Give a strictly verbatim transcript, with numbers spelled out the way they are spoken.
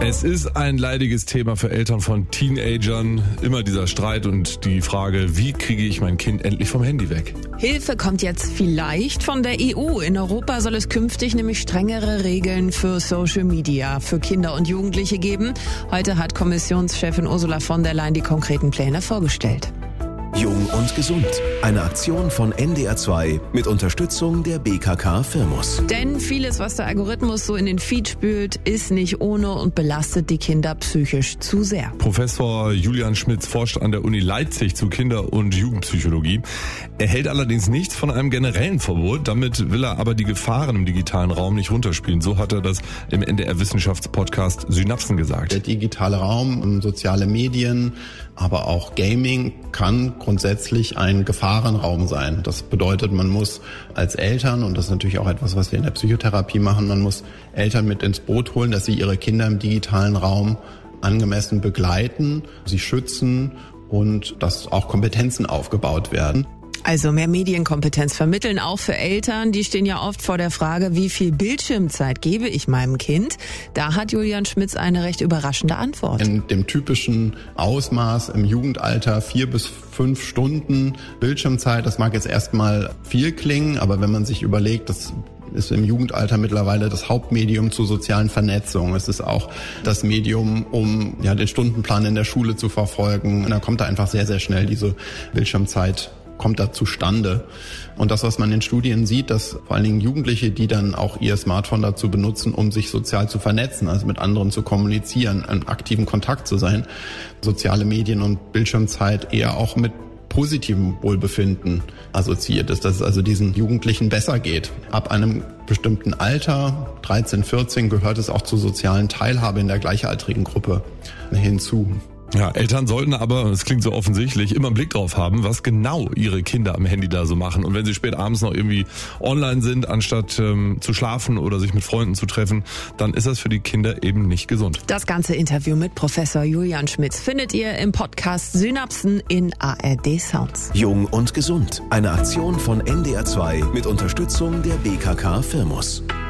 Es ist ein leidiges Thema für Eltern von Teenagern. Immer dieser Streit und die Frage, wie kriege ich mein Kind endlich vom Handy weg? Hilfe kommt jetzt vielleicht von der E U. In Europa soll es künftig nämlich strengere Regeln für Social Media für Kinder und Jugendliche geben. Heute hat Kommissionschefin Ursula von der Leyen die konkreten Pläne vorgestellt. Jung und gesund. Eine Aktion von N D R zwei mit Unterstützung der B K K Firmus. Denn vieles, was der Algorithmus so in den Feed spült, ist nicht ohne und belastet die Kinder psychisch zu sehr. Professor Julian Schmitz forscht an der Uni Leipzig zu Kinder- und Jugendpsychologie. Er hält allerdings nichts von einem generellen Verbot. Damit will er aber die Gefahren im digitalen Raum nicht runterspielen. So hat er das im N D R-Wissenschaftspodcast Synapsen gesagt. Der digitale Raum, soziale Medien, aber auch Gaming kann grundsätzlich ein Gefahrenraum sein. Das bedeutet, man muss als Eltern, und das ist natürlich auch etwas, was wir in der Psychotherapie machen, man muss Eltern mit ins Boot holen, dass sie ihre Kinder im digitalen Raum angemessen begleiten, sie schützen und dass auch Kompetenzen aufgebaut werden. Also mehr Medienkompetenz vermitteln, auch für Eltern. Die stehen ja oft vor der Frage, wie viel Bildschirmzeit gebe ich meinem Kind? Da hat Julian Schmitz eine recht überraschende Antwort. In dem typischen Ausmaß im Jugendalter vier bis fünf Stunden Bildschirmzeit, das mag jetzt erstmal viel klingen, aber wenn man sich überlegt, das ist im Jugendalter mittlerweile das Hauptmedium zur sozialen Vernetzung. Es ist auch das Medium, um ja den Stundenplan in der Schule zu verfolgen. Und dann kommt da einfach sehr, sehr schnell diese Bildschirmzeit kommt da zustande. Und das, was man in Studien sieht, dass vor allen Dingen Jugendliche, die dann auch ihr Smartphone dazu benutzen, um sich sozial zu vernetzen, also mit anderen zu kommunizieren, in aktiven Kontakt zu sein, soziale Medien und Bildschirmzeit eher auch mit positivem Wohlbefinden assoziiert ist, dass es also diesen Jugendlichen besser geht. Ab einem bestimmten Alter, dreizehn, vierzehn, gehört es auch zur sozialen Teilhabe in der gleichaltrigen Gruppe hinzu. Ja, Eltern sollten aber, es klingt so offensichtlich, immer einen Blick drauf haben, was genau ihre Kinder am Handy da so machen. Und wenn sie spät abends noch irgendwie online sind, anstatt ähm, zu schlafen oder sich mit Freunden zu treffen, dann ist das für die Kinder eben nicht gesund. Das ganze Interview mit Professor Julian Schmitz findet ihr im Podcast Synapsen in A R D Sounds. Jung und gesund. Eine Aktion von N D R zwei mit Unterstützung der B K K Firmus.